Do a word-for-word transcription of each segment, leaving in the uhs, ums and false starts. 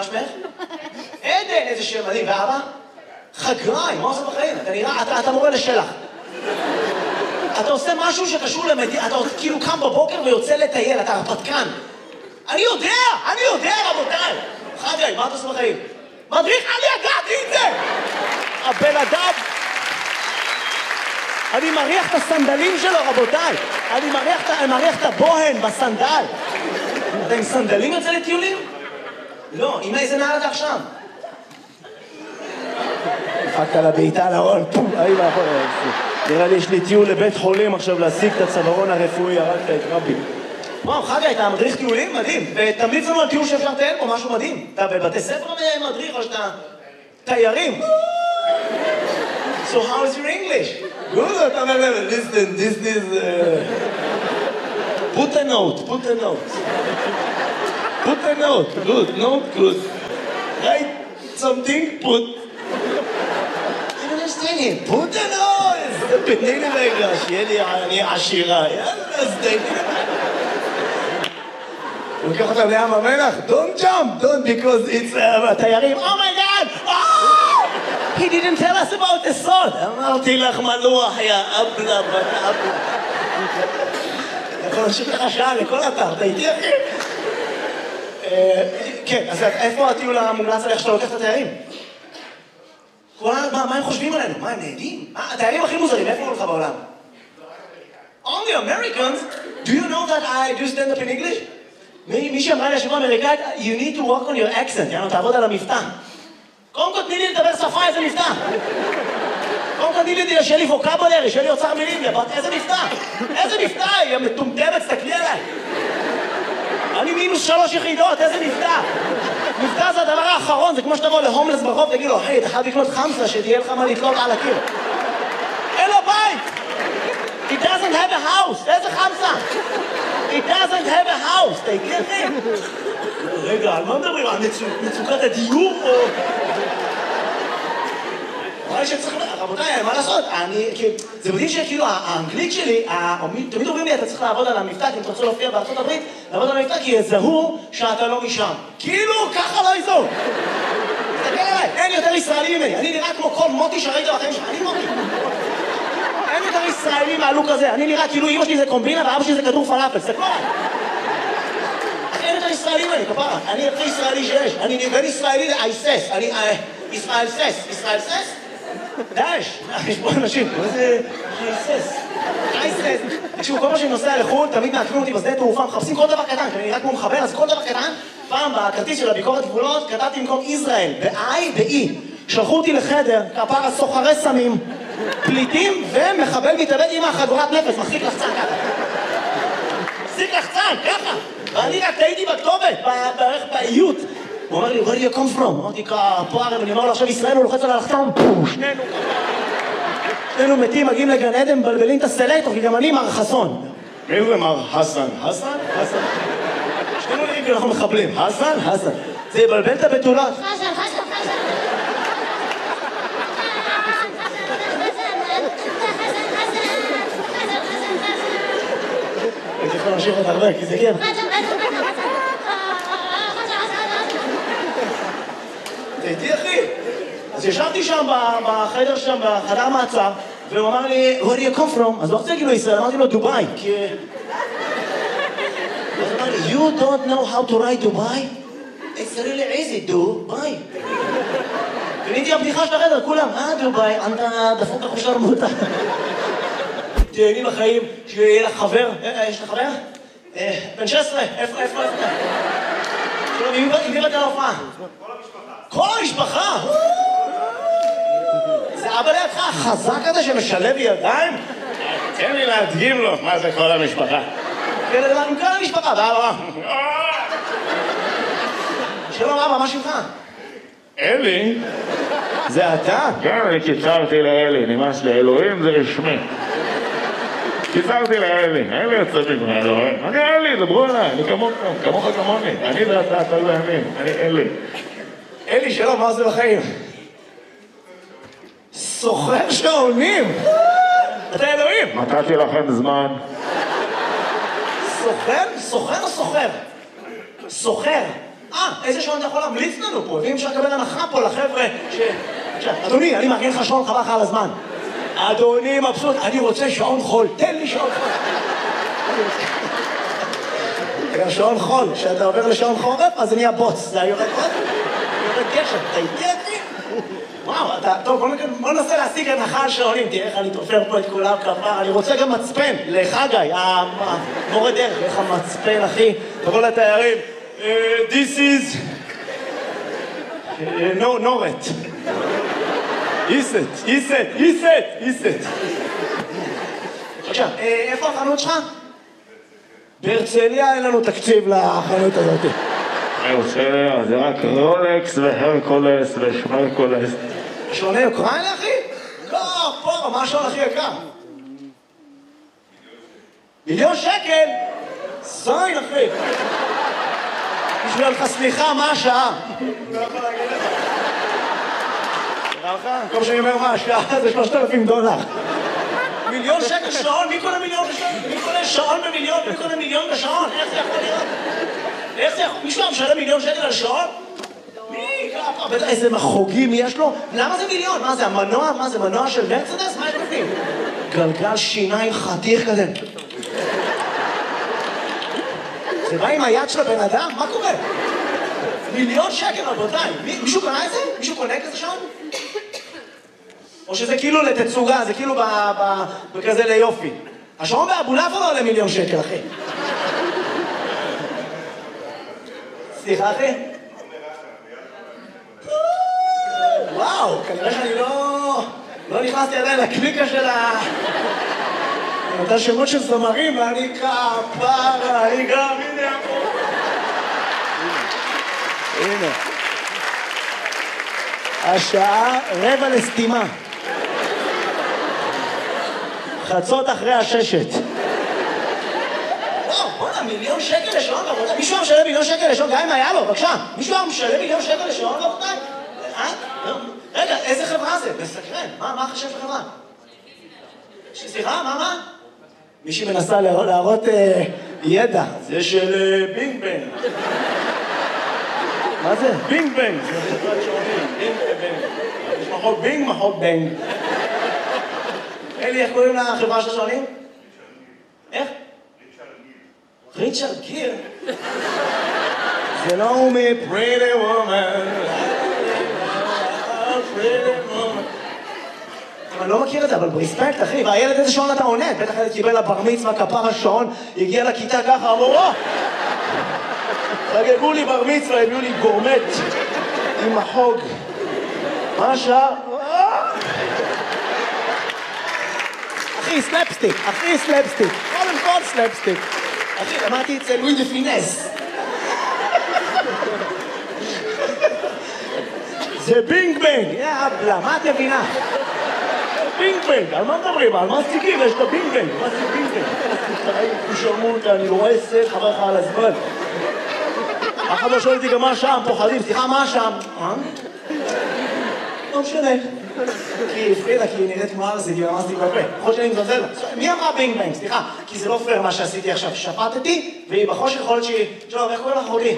שמך? עדן, איזה שם מדהים. ואבא? חגראי, מה עושה בחיים? אתה נראה, אתה, אתה מורה לשלח. אתה עושה משהו שקשור למדינה, אתה כאילו קם בבוקר ויוצא לטייל, אתה הרפתקן. אני יודע, אני יודע, רבותיי. חגראי, מה אתה עושה בחיים? מדריך, אני ידעתי את זה! הבן אדם... אני מריח את הסנדלים שלו, רבותיי. אני מריח, אני מריח את הבוהן בסנדל. אתה עם סנדלים יוצא לטיולים? לא, עם איזה נעל אתה עכשיו? דפקת לה בעיטה לארון, פום, אי ואחור. נראה לי יש לי טיול לבית חולים עכשיו להשיג את הצווארון הרפואי, הרגת את רבי. וואו, חגי, אתה מדריך טיולים? מדהים. ותמליץ לנו על טיול שאפשר לטייל פה, משהו מדהים. אתה בבתי ספר מדריך או שאתה תיירים? So how is your English? Good, listen, this is... Uh... Put a note, put a note. Put a note, good, note, good. Write something, put... I don't understand him. Put a note! תתני לי רגע, שיהיה לי אני עשירה. יאללה, אז תתני לי. הוא לוקח אותם לים המלח? Don't jump, don't, because it's... תיירים, oh my god! Oh! He didn't tell us about the sod. אמרתי לך מלוח, יא אבלה, בת אבלה. יכול להמשיך לך שעה לכל אתר, אתה איתי אחי? כן, אז איפה הטיול המומלץ עליך שאתה לוקח את התיירים? מה הם חושבים עלינו? מה, הם נהדים? התיירים הכי מוזרים, איפה הוא לך בעולם? Only Americans? Do you know that I do stand up in English? מי שאמרה לי השבוע אמריקאית, you need to work on your accent, יאנו, תעבוד על המבטא. קודם כל תני לי לדבר שפה, איזה מבטא. קודם כל תני לי שיהיה לי ווקאבולרי, שיהיה לי אוצר מילים, איזה מבטא. איזה מבטא, היא מטומטמת, תסתכלי עליי. אני מינוס שלוש יחידות, איזה מבטא. מבטא זה הדבר האחרון, זה כמו שתבוא להומלס ברחוב, תגיד לו, היי, אתה חייב לקנות חמסה, שתהיה לך מה לתלות על הקיר. אין לו בית. He doesn't have a house, איזה חמסה? He doesn't have a house, אתה הגיע אחי? רגע, על מה מדברים? על מצוקת הדיור או... אולי שצריך... רבותיי, מה לעשות? אני... זה מדהים שכאילו האנגלית שלי, תמיד אומרים לי, אתה צריך לעבוד על המבטא, כי אם אתה רוצה להופיע בארצות הברית, לעבוד על המבטא, כי יזהו שאתה לא משם. כאילו, ככה לא יזהו. תסתכל עליי, אין יותר ישראלי ממני. אני נראה כמו כל מוטי שראית בחיים שלך. אני מוטי. אין יותר ישראלי מהלוק הזה. אני נראה כאילו אמא שלי זה קומבינה ואבא שלי זה כדור פלאפל. תסתכלו עליי. אין יותר ישראלי ממני, כפרה. אני הכי ישראלי שיש. אני בין ישראלי לאייסס. אני... ישראל סס. ישראל סס? דאש. יש פה אנשים. מה זה... אייסס. אייסס. תקשיבו, כל מה שאני נוסע לחו"ל, תמיד מעקבים אותי בשדה תעופה, מחפשים כל דבר קטן, כי אני נראה כמו מחבר, אז כל דבר קטן, פעם בכרטיס של הביקורת גבולות, כתבתי במקום ישראל, ב-I ב-E. שלחו אותי לחדר, כפרה סוחרי סמים, פליטים ומחבל מתאבד עם החגורת נפש, מחזיק לחצן ככה. מחזיק לחצן, ככה. ואני רק טעיתי בכתובת, בערך באיות. הוא אומר לי, where do you come from? אמרתי, כפרה, ואני אומר לו, עכשיו ישראל הוא לוחץ על הלחצן, פו, שנינו שנינו מתים, מגיעים לגן עדן, מבלבלים את הסלקטור, כי גם אני מר חסון. מי זה מר חסן? חסן? חסן? שנינו נראים כי אנחנו מחבלים. חסן? חסן. זה יבלבל את הבתולות. חסן, חסן, חסן. הייתי יכול להמשיך עוד הרבה, כי זה כן. תהייתי אחי. אז ישבתי שם בחדר שם, בחדר מעצר, והוא אמר לי, where do you come from? אז לא רוצה להגיד לו ישראל, אמרתי לו דובאי, כי... אז אמר לי, you don't know how to write Dubai? It's really easy, דובאי. קניתי הבדיחה של החדר, כולם, אה דובאי, אתה דפוק אחושר מותה. תהייני בחיים, שיהיה לך חבר, יש לך חבר? בן שש עשרה, איפה, איפה, איפה? שלום, עם מי באת להופעה? כל המשפחה. כל המשפחה? זה אבא לידך החזק הזה שמשלב ידיים? תן לי להדגים לו מה זה כל המשפחה. עם כל המשפחה, ואבא. שלום אבא, מה שמך? אלי? זה אתה? כן, אני קיצרתי לאלי, נמאס לאלוהים זה רשמי. קיצרתי לאלי, אלי יוצא מגמר אלוהים. אני אלי, דברו אליי, אני כמוך, כמוך כמוני. אני ואתה, אתה ואני, אני אלי. אלי, שלום, מה עושה בחיים? סוחר שעונים! אתה אלוהים! נתתי לכם זמן. סוחר? סוחר או סוחר? סוחר. אה, איזה שעון אתה יכול להמליץ לנו פה? ואם אפשר לקבל הנחה פה לחבר'ה ש... אדוני, אני מארגן לך שעון חבל לך על הזמן. אדוני מבסוט, אני רוצה שעון חול, תן לי שעון חול. גם שעון חול, כשאתה עובר לשעון חורף, אז זה נהיה בוץ, זה יורד עוד, יורד גשם, אתה איתי אחי? וואו, אתה, טוב, בוא ננסה להשיג הנחה על שעונים, תראה איך אני תופר פה את כולם כפר, אני רוצה גם מצפן, לחגי, המורה דרך, איך המצפן אחי, תבוא לתיירים, this is, no, נורת. איסט, איסט, איסט, איסט. עכשיו, איפה החנות שלך? בהרצליה אין לנו תקציב לחנות הזאת. בהרצליה זה רק רולקס והרקולס ושמרקולס. שעוני אוקראינה אחי? לא, פה, מה השעון הכי יקר? מיליון שקל? זין אחי. בשביל לך סליחה, מה השעה? לא יכול להגיד לך. נראה לך? כל שאני אומר מה השעה זה שלושת אלפים דולר. מיליון שקל שעון? מי קונה מיליון בשעון? מי קונה שעון במיליון? מי קונה מיליון בשעון? איך זה יכול להיות? איך זה יכול? מישהו משלם מיליון שקל על שעון? מי? בטח איזה מחוגים יש לו? למה זה מיליון? מה זה המנוע? מה זה מנוע של מרצדס? מה יש בפנים? גלגל שיניים חתיך כזה. זה בא עם היד של הבן אדם? מה קורה? מיליון שקל רבותיי. מישהו קונה את זה? מישהו קונה כזה שעון? או שזה כאילו לתצוגה, זה כאילו בכזה ליופי. השעון באבולעפיה לא עולה מיליון שקל, אחי. סליחה, אחי? וואו, כנראה שאני לא... לא נכנסתי עדיין לקליקה של ה... אותה שמות של זמרים, ואני כפרה, אני גם, הנה פה. הנה. השעה רבע לסתימה. חצות אחרי הששת. וואו, בוא'נה, מיליון שקל לשעון, רבותיי. מישהו היה משלם מיליון שקל לשעון, גם אם היה לו, בבקשה. מישהו היה משלם מיליון שקל לשעון, רבותיי? אה? רגע, איזה חברה זה? מסקרן. מה, מה חשב חברה? סליחה, מה, מה? מישהי מנסה להראות ידע. זה של בינג בנג. מה זה? בינג בנג. זה חברת שעונים. בינג בנג. יש מחוק בינג, מחוק בנג. אלי, איך קוראים לחברה של השעונים? איך? ריצ'רד גיר. זה לא הוא מ-Pretty Woman. Pretty Woman. אני לא מכיר את זה, אבל ברספקט, אחי. והילד איזה שעון אתה עונד? בטח הילד קיבל לבר מצווה, כפר השעון, הגיע לכיתה ככה, אמרו, או! חגגו לי בר מצווה, הביאו לי גורמט עם החוג. מה השעה? אחי, סלפסטיק, אחי, סלפסטיק. קודם כל סלפסטיק. אחי, למדתי את זה לואי דה פינס. זה בינג בנג. יאבלה, מה את מבינה? בינג בנג, על מה מדברים? על מה סטיקים? יש את הבינג בנג. מה זה בינג בנג? הוא שרמו אותה, אני רואה סט, חבר לך על הזמן. אחד לא שואל אותי גם מה השם, פוחדים. סליחה, מה השם? אה? לא משנה. כי היא הפרידה, כי היא נראית כמו ארסית, היא ממש תקבפה. יכול שאני מזלזל לה. מי אמרה בינג בנג? סליחה, כי זה לא פייר מה שעשיתי עכשיו. שפטתי, והיא בחושך יכול להיות שהיא... שלום, איך קוראים לך אחותי?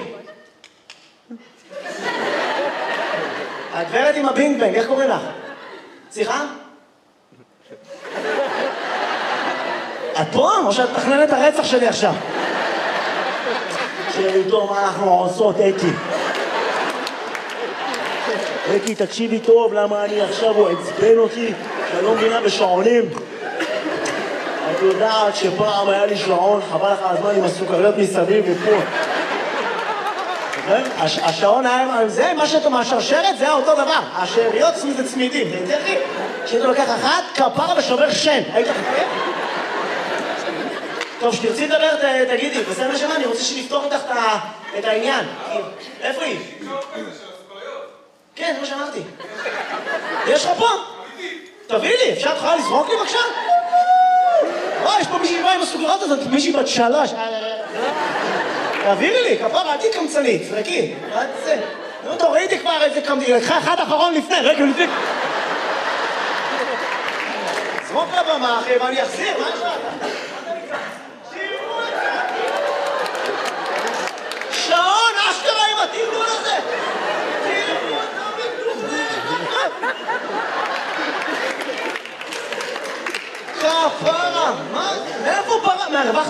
הגברת עם הבינג בנג, איך קוראים לך? סליחה? את פה? או שאת מתכננת את הרצח שלי עכשיו? שאיתו מה אנחנו עושות, אקי. אקי, תקשיבי טוב, למה אני עכשיו הוא עצבן אותי, שאני לא מבינה בשעונים. את יודעת שפעם היה לי שעון, חבל לך הזמן עם הסוכריות מסביב ופה. השעון היה, זה מה שאתה מהשרשרת, זה אותו דבר. השאריות זה צמידים, זה יותר לי. שאתה לוקח אחת, כפרה ושובר שן. היית חכה? טוב, שתרצי לדבר, תגידי, בסדר שמה, אני רוצה שנפתור איתך את העניין. איפה היא? כן, זה מה שאמרתי. יש לך פה? תביא לי, אפשר תוכל לזרוק לי בבקשה? או, יש פה מישהי שבאה עם הסוגרות הזאת, מישהי בת שלוש. תעבירי לי, כפרה, עדי קמצנית, זרקי. מה זה? נו, טוב, ראיתי כבר איזה קמצנית, לקחה אחד אחרון לפני, רגע, לפני. זרוק לבמה, אחי, ואני אחזיר, מה יש לך? שעון, אשכרה עם עתיר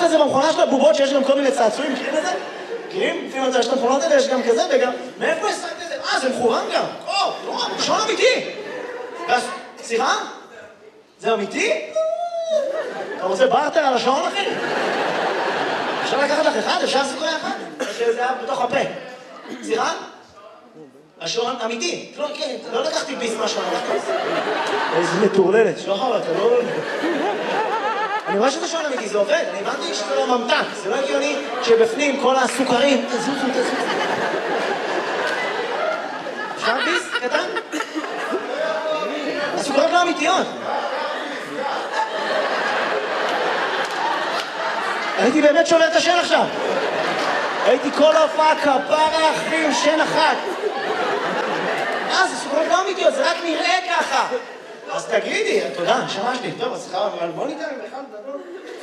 לקחת את זה במכונה של הבובות שיש גם כל מיני צעצועים, מכירים את זה? מכירים? לפעמים יש את המכונות האלה, יש גם כזה וגם... מאיפה השגת את זה? אה, זה מכוון גם. או, לא, שעון אמיתי. סליחה? זה אמיתי? אתה רוצה בארטר על השעון, אחי? אפשר לקחת לך אחד? אפשר לעשות אחד? שזה היה בתוך הפה. סליחה? השעון אמיתי. לא לקחתי ביס מהשעון. איזה מטורללת. שחר, אתה לא... אני רואה שזה שעון אמיתי, זה עובד. אני הבנתי שזה לא ממתק. זה לא הגיוני שבפנים כל הסוכרים... תזוזו, תזוזו. אפשר ביס קטן? הסוכרות לא אמיתיות. הייתי באמת שובר את השן עכשיו. הייתי כל ההופעה כפרה אחי עם שן אחת. אה, זה סוכרות לא אמיתיות, זה רק נראה ככה. אז תגידי, תודה, נשמה שלי. טוב, אז סליחה, אבל בוא ניתן בכלל גדול.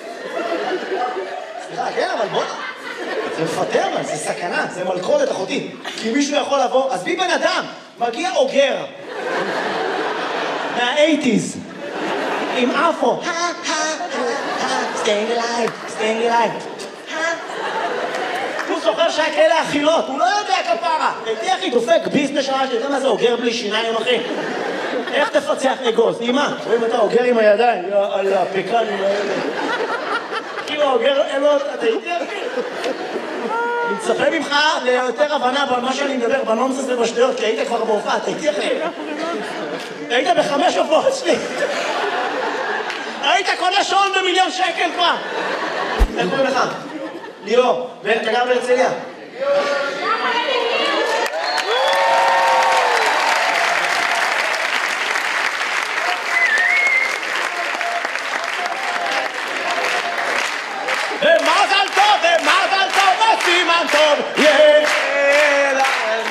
סליחה, כן, אבל בוא... זה מפטר, אבל זה סכנה, זה מלכודת אחותי. כי מישהו יכול לבוא, אז בי בן אדם, מגיע אוגר. מה-שמונים. עם אפו. staying alive, staying alive. הוא זוכר שהיה כאלה אכילות, הוא לא יודע כפרה. הייתי אחי דופק ביס נשמה שלי, אתה יודע מה זה אוגר בלי שיניים אחי? איך תפצח אגוז? עם מה? רואים אתה אוגר עם הידיים, על הפקנים האלה. כאילו אוגר אלות, אתה הייתי אחי? אני מצפה ממך ליותר הבנה במה שאני מדבר, בנונסס ובשטויות, כי היית כבר בהופעה, אתה הייתי אחי? היית בחמש הופעות שלי. היית קונה שעון במיליון שקל כבר. איך קוראים לך? ליאור. ואתה גר בהרצליה? ומזל טוב, ומזל טוב, וסימן טוב. יאללה.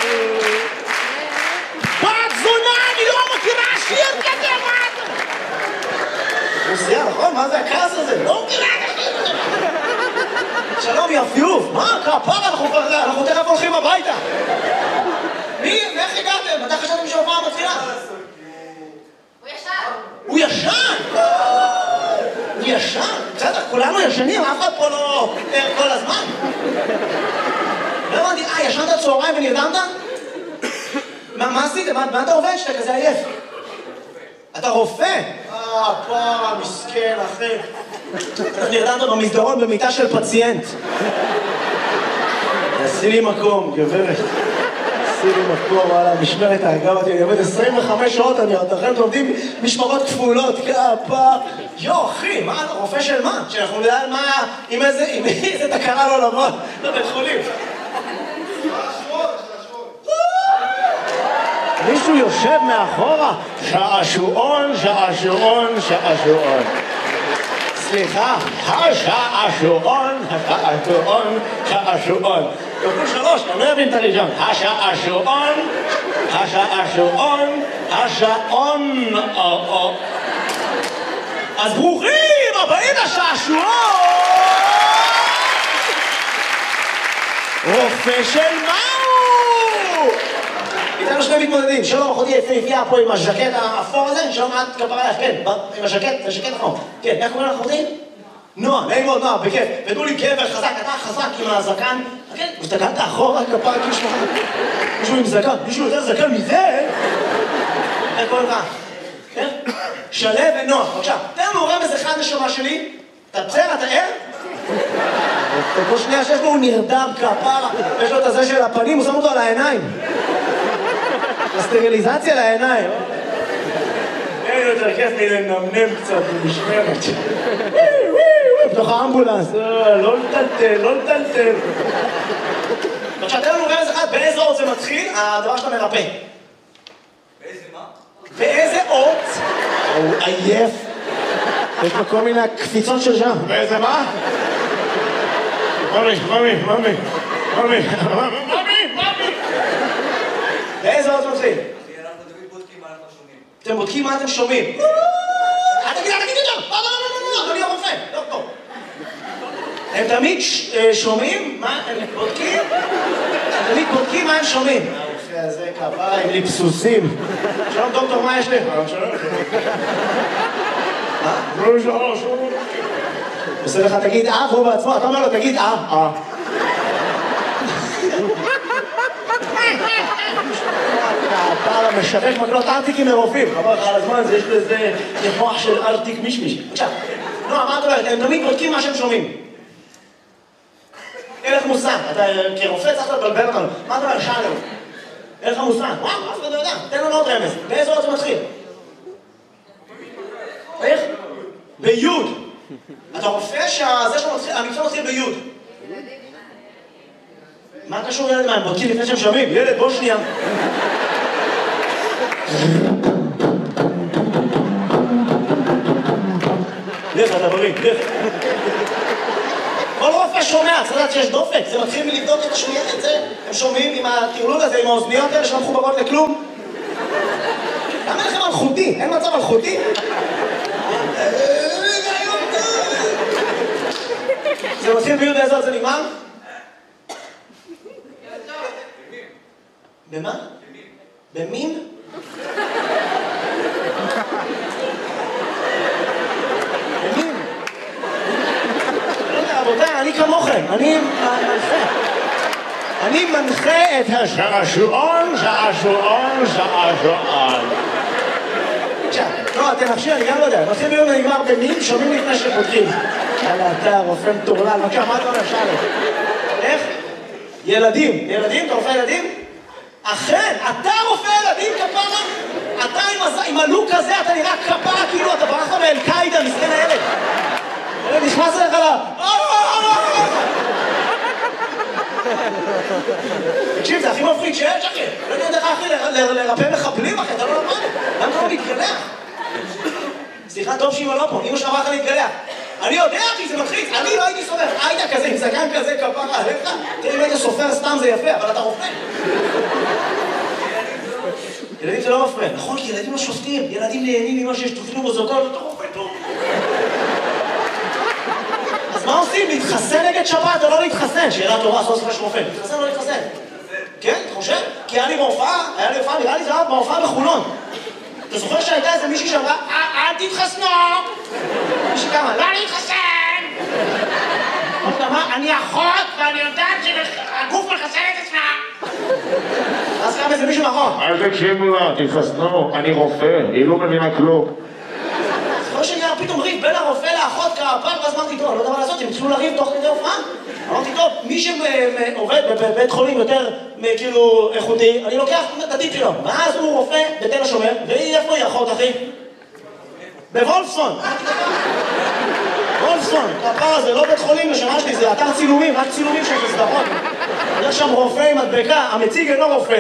בת זונה, אני לא מכירה שיר כזה, מה זה? רוסיה, נכון? מה זה הכעס הזה? לא מכירה את השיר הזה. שלום, יפיוף. מה? כפרה, אנחנו תכף הולכים הביתה. מי? איך הגעתם? מתי חשבתם שההופעה מתחילה? הוא ישן. הוא ישן? הוא ישן? בסדר, כולנו ישנים, אף אחד פה לא ער כל הזמן. לא הבנתי, אה, ישנת צהריים ונרדמת? מה עשית? מה אתה עובד שאתה כזה עייף? אתה רופא? אה, פרה, מסכן, אחי. אתה נרדמת במסדרון במיטה של פציינט. עשי לי מקום, גברת. עשי לי מקום, וואלה, משמרת ההגה אותי. אני עובד עשרים וחמש שעות, אני עוד אחרי עובדים משמרות כפולות, כפה. יו, אחי, מה אתה רופא של מה? שאנחנו נדע מה, עם איזה, עם איזה תקרה לא לבוא לבית חולים. מישהו יושב מאחורה, שעשועון, שעשועון, שעשועון. סליחה, השעשועון, השעשועון, שעשועון. כפול שלוש, אני לא אבין את הראשון. השעשועון, השעשועון, השעון. אז ברוכים הבאים לשעשועון! רופא של מהו? איתנו שני מתמודדים, שלום אחותי יפהפייה פה עם הז'קט האפור הזה, שלום את כפרה לך, כן, עם הז'קט, זה ז'קט נכון. כן, איך קוראים לך אחותי? נועה, נעים מאוד נועה, בכיף. ותנו לי גבר חזק, אתה חזק עם הזקן. כן, הסתכלת אחורה כפרה כאילו שלך. מישהו עם זקן, מישהו יותר זקן מזה? איך קוראים לך? כן? שלו ונועה, בבקשה. תן לנו רמז אחד נשמה שלי. אתה בסדר, אתה ער? כל שנייה שיש לו הוא נרדם כפרה, יש לו את הזה של הפנים, הוא שם אותו על העיניים. הסטריליזציה לעיניים. אין יותר כיף לי לנמנם קצת במשמרת. בתוך האמבולנס, לא לטלטל, לא לטלטל. עכשיו, תן לנו רמז אחד, באיזה אות זה מתחיל, הדבר שאתה מרפא. באיזה מה? באיזה אות? הוא עייף. יש לו כל מיני קפיצות של שם. באיזה מה? ממי, ממי, ממי, ממי, ממי, ממי. באיזה אות זה מתחיל? אנחנו תמיד בודקים מה אנחנו שומעים. אתם בודקים מה אתם שומעים. אל תגיד, אל תגיד את זה! לא, לא, לא, לא, לא, אדוני הרופא, לא פה. הם תמיד שומעים מה הם בודקים? הם תמיד בודקים מה הם שומעים. הרופא הזה כפרה עם ליפסוסים. שלום דוקטור, מה יש לך? שלום, שלום. לא, שלום, שלום. עושה לך תגיד אה, והוא בעצמו, אתה אומר לו תגיד אה, אה. אתה משווק מקלות ארטיקים מרופאים, חבל לך על הזמן, יש לזה מוח של ארטיק מישמיש. עכשיו, נועה, מה את אומרת? הם תמיד בודקים מה שהם שומעים. אין לך מושג, אתה כרופא צריך לבלבל אותנו. מה אתה אומר? שאלה. אין לך מושג. וואו, אף אחד לא יודע. תן לנו עוד רמז. באיזה עוד זה מתחיל? איך? ביוד. אתה רופא שזה שהמקצוע מתחיל ביוד. מה קשור ילד מה? הם בודקים לפני שהם שומעים. ילד, בוא שנייה. לך, אתה בריא, לך. כל רופא שומע, צריך לדעת שיש דופק. זה מתחיל מלבדוק את השמיעה, את זה. הם שומעים עם הטרלול הזה, עם האוזניות האלה שלא מחוברות לכלום. למה לכם מלכותי? אין מצב מלכותי? זה מתחיל ביוד איזה עוד זה נגמר? במה? במין? במין? לא יודע, רבותיי, אני כמוכם, אני מנחה. אני מנחה את השעשועון, שעשועון, שעשועון. עכשיו, לא, אתם נפשי, אני גם לא יודע. מתחיל ביום ונגמר במין, שומעים לפני שפותחים. יאללה, אתה רופא מטורלל, בבקשה, מה אתה אומר, שאלה? איך? ילדים. ילדים? אתה רופא ילדים? אכן, אתה רופא ילדים, כפרה? אתה עם הלוק הזה, אתה נראה כפרה, כאילו אתה ברחת מאל-קאידה, מסכן הילד. הילד נכנס אליך לה... תקשיב, זה הכי מפחיד שיש, אחי. לא יודע דרך אחי לרפא מחבלים, אחי, אתה לא למד. למה אתה לא מתגלח? סליחה, טוב שאמא לא פה, אמא שלך אמרה להתגלח. אני יודע, כי זה מלחיץ, אני לא הייתי סופר. היית כזה, עם זקן כזה, כפרה עליך. תראה, אם היית סופר סתם זה יפה, אבל אתה רופא. ילדים זה לא מפריע. נכון, כי ילדים לא שופטים. ילדים נהנים ממה שיש תופנו בזאתו, אתה רופא טוב. אז מה עושים? להתחסן נגד שבת או לא להתחסן? שאלה טובה, סוף סוף יש רופא. להתחסן או לא להתחסן? כן, אתה חושב? כי היה לי בהופעה, היה לי הופעה, נראה לי זה היה בהופעה בחולון. אתה זוכר שהייתה איזה מישהי שאמרה, אל תתחסנו! מישהי כמה, לא להתחסן! אני אחות ואני יודעת שהגוף מחסן את עצמה! אז קם איזה מישהו נכון. אל תקשיבו לה, תתחסנו, אני רופא, היא לא מבינה כלום. זוכר שנהיה פתאום ריב בין הרופא לאחות כפר, ואז אמרתי, טוב, אני לא יודע מה לעשות, הם התחילו לריב תוך כדי הופעה. אמרתי, טוב, מי שעובד בבית חולים יותר כאילו איכותי, אני לוקח את הטיפ שלו. ואז הוא רופא בתל השומר, והיא איפה היא אחות, אחי? בוולפסון. וולפסון, הפער הזה, לא בית חולים לשמה שלי, זה אתר צילומים, רק צילומים של סדרות. יש שם רופא עם מדבקה, המציג אינו רופא.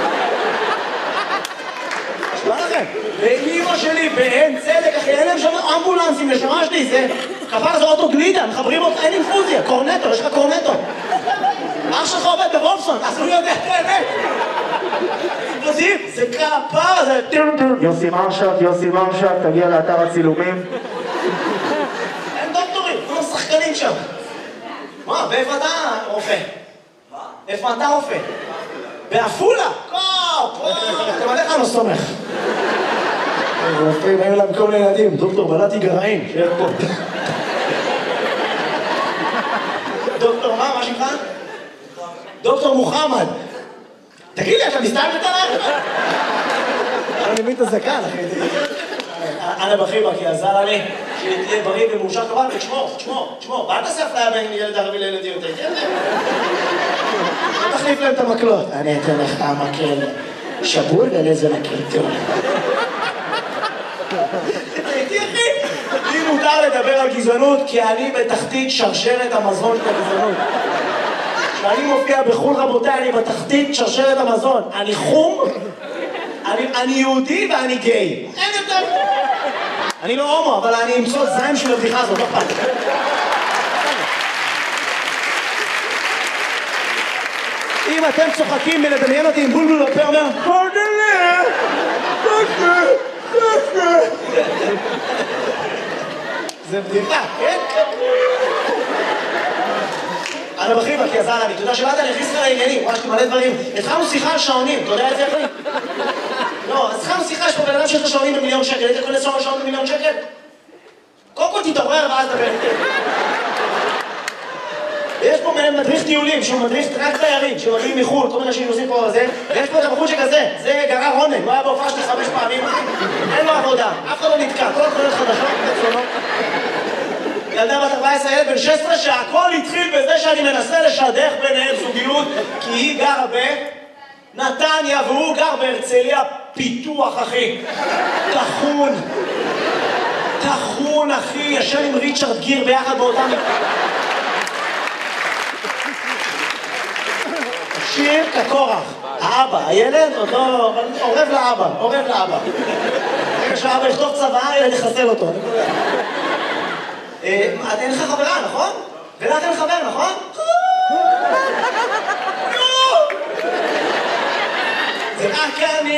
נשמע לכם? ואימא שלי באין צדק, אחי, אין להם שם אמבולנסים לשמה שלי, זה... כפר זה אוטו גלידה, מחברים אותך, אין אינפוזיה, קורנטו, יש לך קורנטו. אח שלך עובד בוולפסון, אז הוא יודע את האמת. זה כפר, זה... יוסי מרשק, יוסי מרשק, תגיע לאתר הצילומים. אין דוקטורים, כולם שחקנים שם. מה, ואיפה אתה רופא? מה? איפה אתה רופא? בעפולה? קופ! אתם עליך לא סומך. רופאים, היו להם כל ילדים, דוקטור בלעתי גרעין, שיהיה פה. דוקטור מה, מה שמך? דוקטור מוחמד. תגיד לי, אתה מסתלבט עליי? אני מבין את הזקן, אחי. אנה בחיבה, כי עזר לי שתהיה בריא ומאושר כבל, ותשמור, תשמור, תשמור. ואל תעשה אפליה בין ילד ערבי לילד יהודי, תהיה זה. לא תחליף להם את המקלות. אני אתן לך המקל שבול ולאיזה מקל טוב. תראי, אחי, לי מותר לדבר על גזענות, כי אני בתחתית שרשרת המזון של הגזענות. כשאני מופיע בחול, רבותיי, אני בתחתית שרשרת המזון. אני חום, אני, אני יהודי ואני גיי. אין יותר. אני לא הומו, אבל אני אמצוא זיים של הבדיחה הזאת, לא פעם. אם אתם צוחקים מלדמיין אותי עם בולבול בפה, אומר, פרדלה, פרדלה, פרדלה. זה בדיחה, כן? אנה בחיבה, כי עזר לי, אתה יודע שבאת אני הכניס לך לעניינים, ממש מלא דברים. התחלנו שיחה על שעונים, אתה יודע את זה אחי? לא, אז התחלנו שיחה, יש פה בן אדם שיש לו שעונים במיליון שקל, היית קונה שעון במיליון שקל? קודם כל תתעורר ואז דבר איתי. יש פה מדריך טיולים, שהוא מדריך רק תיירים, שמגיעים מחו"ל, כל מיני אנשים נוסעים פה וזה, ויש פה את הבחור שכזה, זה גרר רונן, הוא היה בהופעה שלי חמש פעמים, אין לו עבודה, אף אחד לא נתקע, כל התחולות חדשות וצונות. ילדה בת ארבע עשרה, ילד בן שש עשרה, שהכל התחיל בזה שאני מנסה לשדך ביניהם זוגיות, כי היא גרה בנתניה והוא גר בהרצליה פיתוח, אחי. תחון. תחון, אחי, ישן עם ריצ'רד גיר ביחד באותם... שיר כקורח. האבא, הילד עוד לא... עורב לאבא, עורב לאבא. רגע שהאבא יכתוב צבא, הילד יחסל אותו. אין לך חברה, נכון? ולך אין חבר, נכון? זה רק אני